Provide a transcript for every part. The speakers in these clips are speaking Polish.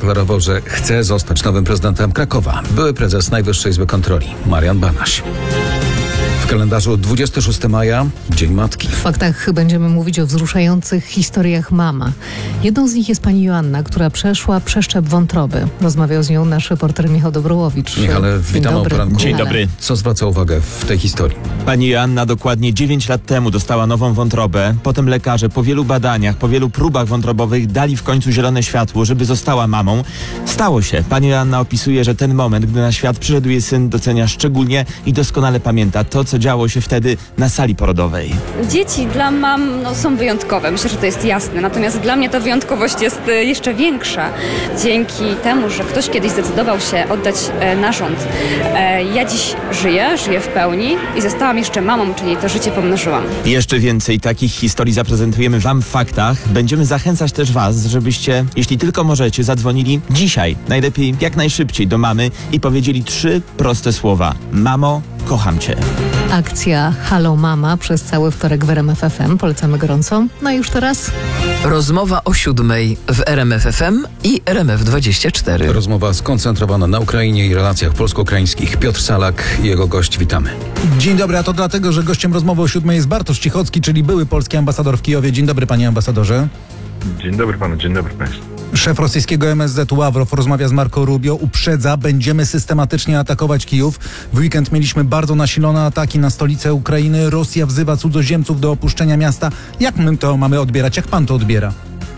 zadeklarował, że chce zostać nowym prezydentem Krakowa. Były prezes Najwyższej Izby Kontroli, Marian Banaś. W kalendarzu 26 maja, Dzień Matki. W faktach będziemy mówić o wzruszających historiach mama. Jedną z nich jest pani Joanna, która przeszła przeszczep wątroby. Rozmawiał z nią nasz reporter Michał Dobrołowicz. Michale, witamy o poranku. Dzień dobry. Co zwraca uwagę w tej historii? Pani Joanna dokładnie 9 lat temu dostała nową wątrobę. Potem lekarze po wielu badaniach, po wielu próbach wątrobowych dali w końcu zielone światło, żeby została mamą. Stało się. Pani Joanna opisuje, że ten moment, gdy na świat przyszedł jej syn, docenia szczególnie i doskonale pamięta to, co działo się wtedy na sali porodowej. Dzieci dla mam są wyjątkowe, myślę, że to jest jasne. Natomiast dla mnie ta wyjątkowość jest jeszcze większa. Dzięki temu, że ktoś kiedyś zdecydował się oddać narząd. Ja dziś żyję w pełni i zostałam jeszcze mamą, czyli to życie pomnożyłam. Jeszcze więcej takich historii zaprezentujemy Wam w faktach. Będziemy zachęcać też Was, żebyście, jeśli tylko możecie, zadzwonili dzisiaj, najlepiej jak najszybciej do mamy i powiedzieli 3 proste słowa. Mamo, kocham Cię. Akcja Halo Mama przez cały wtorek w RMF FM. Polecamy gorąco. No i już teraz rozmowa o 7:00 w RMF FM i RMF24. Rozmowa skoncentrowana na Ukrainie i relacjach polsko-ukraińskich. Piotr Salak i jego gość, witamy. Dzień dobry, a to dlatego, że gościem rozmowy o 7:00 jest Bartosz Cichocki, czyli były polski ambasador w Kijowie. Dzień dobry, panie ambasadorze. Dzień dobry panu, dzień dobry państwu. Szef rosyjskiego MSZ Ławrow rozmawia z Marco Rubio, uprzedza, będziemy systematycznie atakować Kijów. W weekend mieliśmy bardzo nasilone ataki na stolicę Ukrainy. Rosja wzywa cudzoziemców do opuszczenia miasta. Jak my to mamy odbierać? Jak pan to odbiera?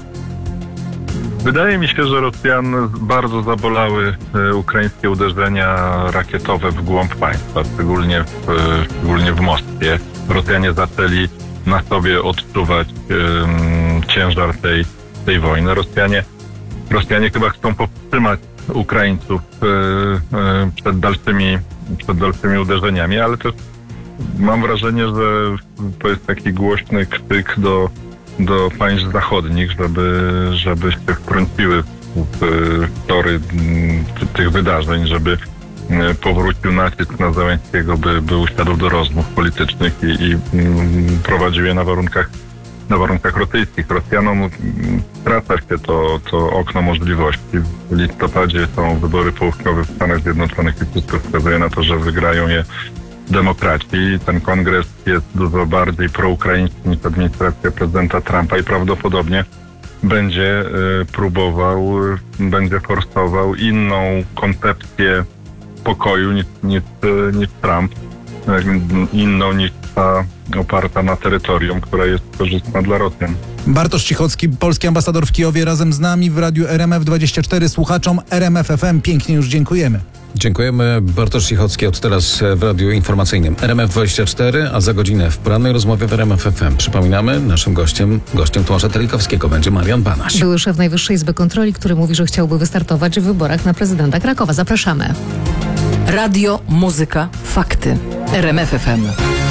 Wydaje mi się, że Rosjan bardzo zabolały ukraińskie uderzenia rakietowe w głąb państwa, szczególnie w Moskwie. Rosjanie zaczęli na sobie odczuwać ciężar tej wojny. Rosjanie chyba chcą powstrzymać Ukraińców przed dalszymi uderzeniami, ale też mam wrażenie, że to jest taki głośny krzyk do państw zachodnich, żeby się wtrąciły w tory tych wydarzeń, żeby powrócił nacisk na Zełenskiego, by usiadł do rozmów politycznych i prowadził je na warunkach rosyjskich. Rosjanom skraca się to okno możliwości. W listopadzie są wybory połówkowe w Stanach Zjednoczonych i wszystko wskazuje na to, że wygrają je demokraci. Ten kongres jest dużo bardziej proukraiński niż administracja prezydenta Trumpa i prawdopodobnie będzie będzie forsował inną koncepcję pokoju niż Trump. Inną niż ta oparta na terytorium, która jest korzystna dla Rosjan. Bartosz Cichocki, polski ambasador w Kijowie, razem z nami w radiu RMF24, słuchaczom RMF FM. Pięknie już dziękujemy. Dziękujemy. Bartosz Cichocki od teraz w radiu informacyjnym RMF24, a za godzinę w porannej rozmowie w RMF FM. Przypominamy, naszym gościem Tomasza Telikowskiego będzie Marian Banaś. były szef Najwyższej Izby Kontroli, który mówi, że chciałby wystartować w wyborach na prezydenta Krakowa. Zapraszamy. Radio, muzyka, fakty. RMF FM.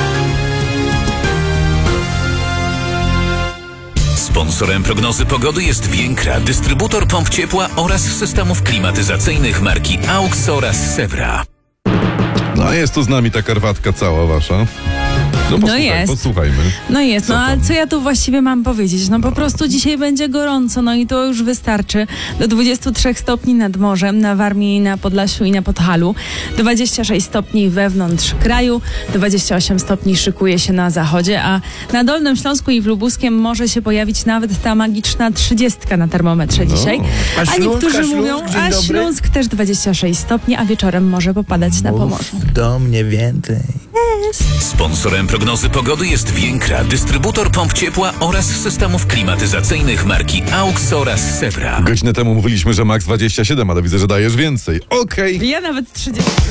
Sponsorem prognozy pogody jest Więkra, dystrybutor pomp ciepła oraz systemów klimatyzacyjnych marki AUX oraz Sewra. No jest tu z nami ta karwatka cała wasza. Posłuchajmy. No jest, a co ja tu właściwie mam powiedzieć? No po prostu dzisiaj będzie gorąco, no i to już wystarczy. Do 23 stopni nad morzem, na Warmii, na Podlasiu i na Podhalu. 26 stopni wewnątrz kraju, 28 stopni szykuje się na zachodzie, a na Dolnym Śląsku i w Lubuskiem może się pojawić nawet ta magiczna 30 na termometrze dzisiaj. A niektórzy mówią, a Śląsk też 26 stopni, a wieczorem może popadać na Pomorzu. Do mnie więcej. Sponsorem prognozy pogody jest Więkra, dystrybutor pomp ciepła oraz systemów klimatyzacyjnych marki AUX oraz Sewra. Godzinę temu mówiliśmy, że max 27, ale widzę, że dajesz więcej. Okej. Ja nawet 30.